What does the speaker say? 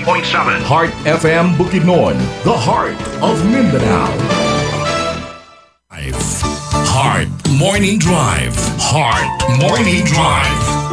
93.7. Heart FM Bukidnon, the heart of Mindanao. Heart Morning Drive. Heart Morning Drive.